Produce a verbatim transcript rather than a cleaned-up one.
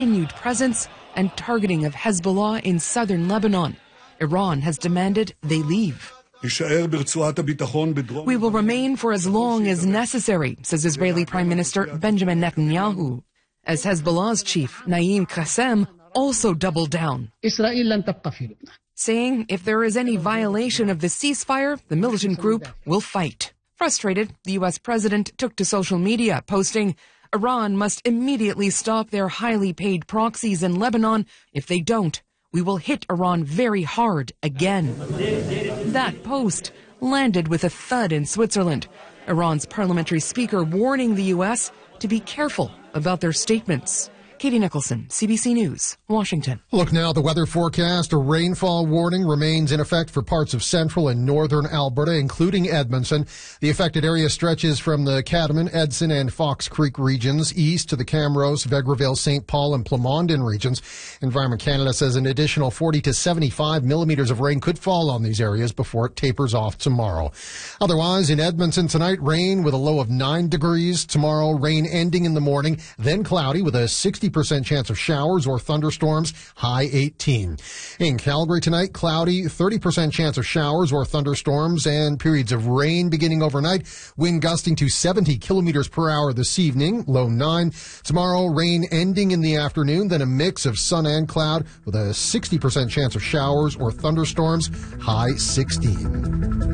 continued presence and targeting of Hezbollah in southern Lebanon. Iran has demanded they leave. We will remain for as long as necessary, says Israeli Prime Minister Benjamin Netanyahu, as Hezbollah's chief, Naim Qassem, also doubled down, saying if there is any violation of the ceasefire, the militant group will fight. Frustrated, the U S president took to social media, posting, Iran must immediately stop their highly paid proxies in Lebanon. If they don't, we will hit Iran very hard again. That post landed with a thud in Switzerland. Iran's parliamentary speaker warning the U S to be careful about their statements. Katie Nicholson, C B C News, Washington. Look now, the weather forecast. A rainfall warning remains in effect for parts of central and northern Alberta, including Edmonton. The affected area stretches from the Catamount, Edson, and Fox Creek regions east to the Camrose, Vegreville, Saint Paul, and Plamondon regions. Environment Canada says an additional forty to seventy-five millimeters of rain could fall on these areas before it tapers off tomorrow. Otherwise, in Edmonton tonight, rain with a low of nine degrees. Tomorrow, rain ending in the morning, then cloudy with a sixty percent chance of showers or thunderstorms, high eighteen. In Calgary tonight, cloudy, thirty percent chance of showers or thunderstorms and periods of rain beginning overnight. Wind gusting to seventy kilometers per hour this evening, low nine. Tomorrow, rain ending in the afternoon, then a mix of sun and cloud with a sixty percent chance of showers or thunderstorms, high sixteen.